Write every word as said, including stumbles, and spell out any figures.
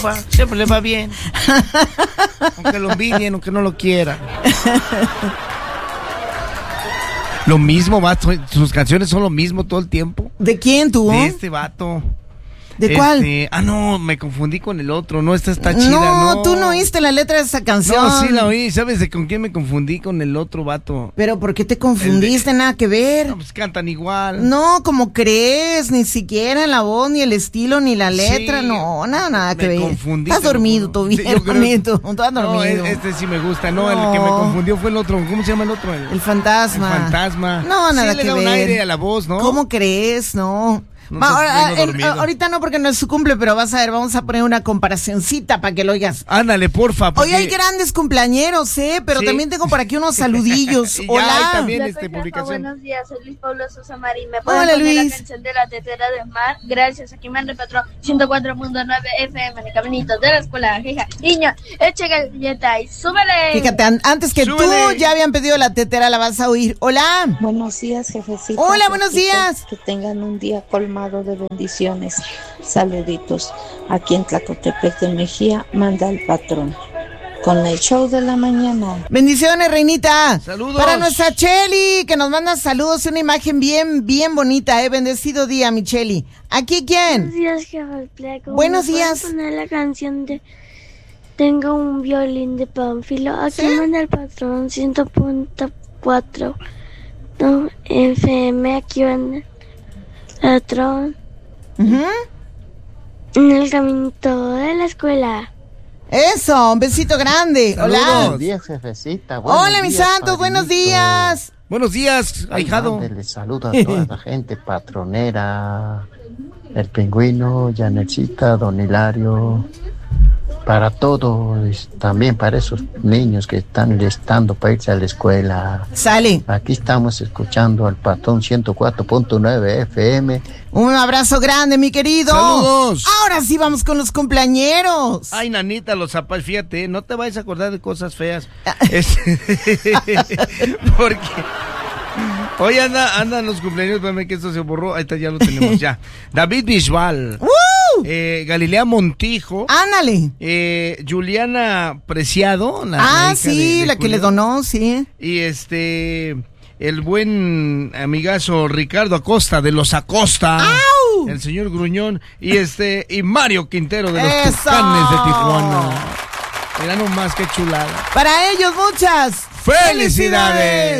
siempre le va bien. Aunque lo envidien, aunque no lo quieran. Lo mismo, vato. Sus canciones son lo mismo todo el tiempo. ¿De quién tú? De este vato. ¿De este, cuál? Ah, no, me confundí con el otro. No, esta está chida, no. No, tú no oíste la letra de esa canción. No, sí la oí. ¿Sabes de con quién me confundí? Con el otro vato. ¿Pero por qué te confundiste? de... Nada que ver. No, pues cantan igual. No, ¿cómo crees? Ni siquiera la voz, ni el estilo, ni la letra. Sí, no, nada, nada que ver. Me confundí. Estás dormido, tú bien, sí, bonito. Estás dormido. No, este sí me gusta. No, no, el que me confundió fue el otro. ¿Cómo se llama el otro? El, el fantasma. El fantasma. No, nada sí, que le da ver. Un aire a la voz, ¿no? ¿Cómo crees? No. No Ma, ahora, en, ahorita no porque no es su cumple, pero vas a ver, vamos a poner una comparacioncita para que lo oigas. Ándale, porfa. Porque... Hoy hay grandes cumpleañeros, ¿eh? Pero sí. También tengo por aquí unos saludillos. Y Hola. Ya, también La este, publicación. Buenos días, soy Luis Pablo Sosa Marín. ¿Me pueden Hola, poner Luis. la canción de La Tetera de Mar? Gracias, aquí me repatró ciento cuatro punto nueve F M en el caminito de la escuela. Hija, niña, eche galleta y súbele. Fíjate, an antes que súbele. Tú ya habían pedido la tetera, la vas a oír. Hola. Buenos días, jefecita. Hola, buenos días. Que tengan un día colmado de bendiciones. Saluditos. Aquí en Tlacotepec de Mejía manda el patrón con el show de la mañana. Bendiciones, reinita. Saludos. Para nuestra Cheli, que nos manda saludos, una imagen bien, bien bonita, eh. Bendecido día, mi Cheli. ¿Aquí quién? Buenos días, jefe Pleco. Buenos días. Poner la canción de Tengo un violín de Pánfilo. Aquí ¿sí? Manda el patrón ciento punto cuatro no, F M. Aquí manda el patrón. Uh-huh. En el caminito de la escuela. Eso, un besito grande. Saludos. Hola. Buenos días, jefecita. Buenos Hola, mis santos, padrinito. Buenos días. Buenos días, ahijado. Les saludo a toda la gente patronera, el pingüino, Janelcita, Don Hilario, para todos, también para esos niños que están listando para irse a la escuela. Sale. Aquí estamos escuchando al patrón ciento cuatro punto nueve F M. Un abrazo grande, mi querido. Saludos. Ahora sí vamos con los cumpleañeros. Ay, nanita, los zapatos, fíjate, no te vayas a acordar de cosas feas. es... Porque... Hoy anda, andan los cumpleaños, espérame que esto se borró, ahí está, ya lo tenemos, ya. David Bisbal. ¡Uh! Eh, Galilea Montijo. Ándale. Eh, Juliana Preciado. La, ah, la sí, de, de la Julio. que le donó, sí. Y este, el buen amigazo Ricardo Acosta de los Acosta. ¡Au! El señor Gruñón. Y este, y Mario Quintero de los ¡eso! Tucanes de Tijuana. Mira nomás qué chulada. Para ellos, muchas felicidades.